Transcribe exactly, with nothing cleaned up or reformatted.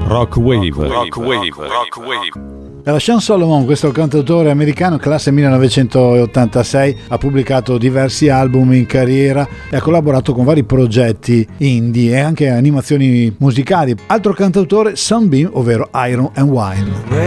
Rock Wave. Rock Wave. Rock Wave. Era Sean Solomon, questo cantautore americano, classe millenovecentottantasei, ha pubblicato diversi album in carriera e ha collaborato con vari progetti indie e anche animazioni musicali. Altro cantautore, Sunbeam, ovvero Iron and Wine.